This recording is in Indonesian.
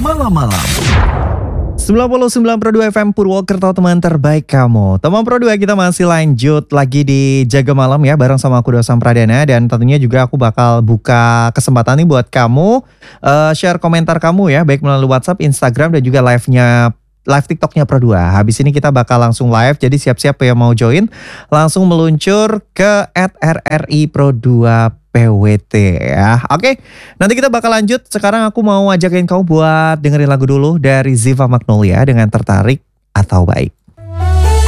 malam-malam. 99,2 FM Purwokerto, teman terbaik kamu. Teman Pro 2, kita masih lanjut lagi di Jaga Malam ya, bareng sama aku Dosam Pradana. Dan tentunya juga aku bakal buka kesempatan nih buat kamu share komentar kamu ya, baik melalui WhatsApp, Instagram, dan juga live TikToknya Pro 2. Habis ini kita bakal langsung live, jadi siap-siap yang mau join langsung meluncur ke @RRI Pro 2 PWT ya. Oke, nanti kita bakal lanjut. Sekarang aku mau ajakin kamu buat dengerin lagu dulu dari Ziva Magnolia dengan Tertarik atau Baik.